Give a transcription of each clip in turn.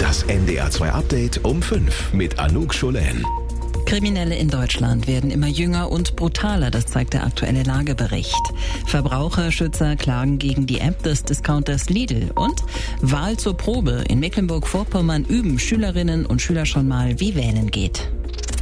Das NDR2 Update um 5 mit Anouk Scholen. Kriminelle in Deutschland werden immer jünger und brutaler, das zeigt der aktuelle Lagebericht. Verbraucherschützer klagen gegen die App des Discounters Lidl. Und Wahl zur Probe. In Mecklenburg-Vorpommern üben Schülerinnen und Schüler schon mal, wie wählen geht.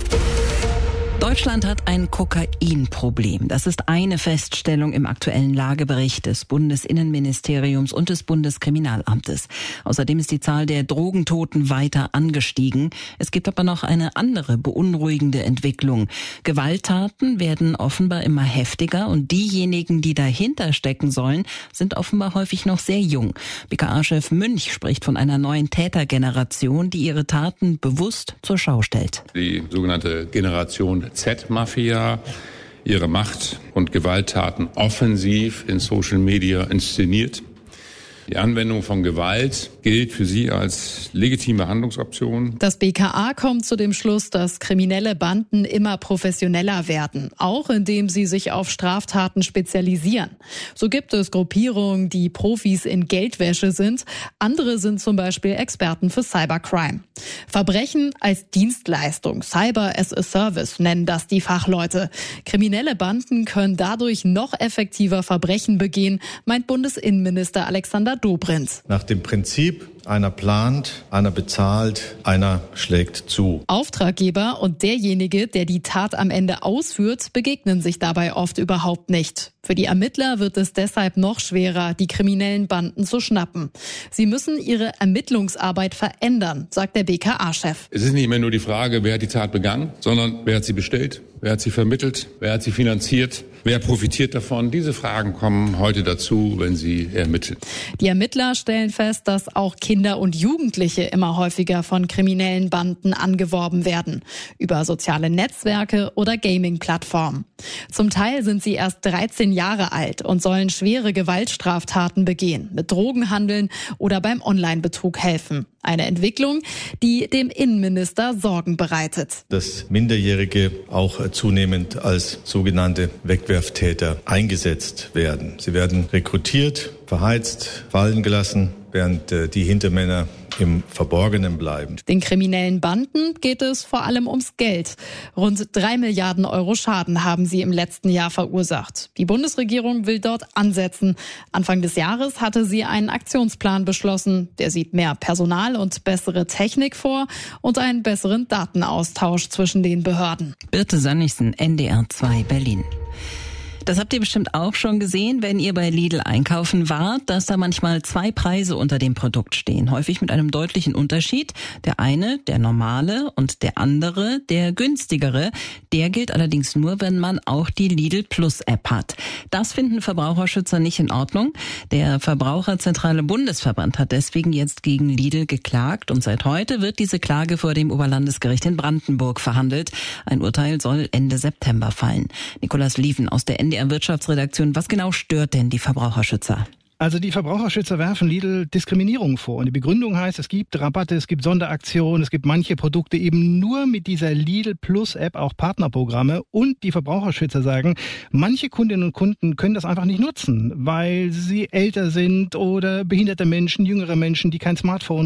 Deutschland hat ein Kokainproblem. Das ist eine Feststellung im aktuellen Lagebericht des Bundesinnenministeriums und des Bundeskriminalamtes. Außerdem ist die Zahl der Drogentoten weiter angestiegen. Es gibt aber noch eine andere beunruhigende Entwicklung. Gewalttaten werden offenbar immer heftiger und diejenigen, die dahinter stecken sollen, sind offenbar häufig noch sehr jung. BKA-Chef Münch spricht von einer neuen Tätergeneration, die ihre Taten bewusst zur Schau stellt. Die sogenannte Generation Z-Mafia ihre Macht- und Gewalttaten offensiv in Social Media inszeniert. Die Anwendung von Gewalt gilt für sie als legitime Handlungsoption. Das BKA kommt zu dem Schluss, dass kriminelle Banden immer professioneller werden, auch indem sie sich auf Straftaten spezialisieren. So gibt es Gruppierungen, die Profis in Geldwäsche sind. Andere sind zum Beispiel Experten für Cybercrime. Verbrechen als Dienstleistung, Cyber as a Service nennen das die Fachleute. Kriminelle Banden können dadurch noch effektiver Verbrechen begehen, meint Bundesinnenminister Alexander Dobrindt. Nach dem Prinzip, einer plant, einer bezahlt, einer schlägt zu. Auftraggeber und derjenige, der die Tat am Ende ausführt, begegnen sich dabei oft überhaupt nicht. Für die Ermittler wird es deshalb noch schwerer, die kriminellen Banden zu schnappen. Sie müssen ihre Ermittlungsarbeit verändern, sagt der BKA-Chef. Es ist nicht mehr nur die Frage, wer hat die Tat begangen, sondern wer hat sie bestellt, wer hat sie vermittelt, wer hat sie finanziert, wer profitiert davon. Diese Fragen kommen heute dazu, wenn sie ermitteln. Die Ermittler stellen fest, dass auch Kinder und Jugendliche immer häufiger von kriminellen Banden angeworben werden. Über soziale Netzwerke oder Gaming-Plattformen. Zum Teil sind sie erst 13 Jahre alt und sollen schwere Gewaltstraftaten begehen, mit Drogenhandeln oder beim Online-Betrug helfen. Eine Entwicklung, die dem Innenminister Sorgen bereitet. Dass Minderjährige auch zunehmend als sogenannte Wegwerftäter eingesetzt werden. Sie werden rekrutiert, verheizt, fallen gelassen, während die Hintermänner im Verborgenen bleiben. Den kriminellen Banden geht es vor allem ums Geld. Rund 3 Milliarden Euro Schaden haben sie im letzten Jahr verursacht. Die Bundesregierung will dort ansetzen. Anfang des Jahres hatte sie einen Aktionsplan beschlossen. Der sieht mehr Personal und bessere Technik vor und einen besseren Datenaustausch zwischen den Behörden. Birte Sönnigsen, NDR2 Berlin. Das habt ihr bestimmt auch schon gesehen, wenn ihr bei Lidl einkaufen wart, dass da manchmal 2 Preise unter dem Produkt stehen. Häufig mit einem deutlichen Unterschied. Der eine, der normale, und der andere, der günstigere. Der gilt allerdings nur, wenn man auch die Lidl Plus App hat. Das finden Verbraucherschützer nicht in Ordnung. Der Verbraucherzentrale Bundesverband hat deswegen jetzt gegen Lidl geklagt. Und seit heute wird diese Klage vor dem Oberlandesgericht in Brandenburg verhandelt. Ein Urteil soll Ende September fallen. Nikolaus Lieven aus der NDR-Wirtschaftsredaktion. Was genau stört denn die Verbraucherschützer? Also die Verbraucherschützer werfen Lidl Diskriminierung vor. Und die Begründung heißt, es gibt Rabatte, es gibt Sonderaktionen, es gibt manche Produkte eben nur mit dieser Lidl Plus App, auch Partnerprogramme. Und die Verbraucherschützer sagen, manche Kundinnen und Kunden können das einfach nicht nutzen, weil sie älter sind oder behinderte Menschen, jüngere Menschen, die kein Smartphone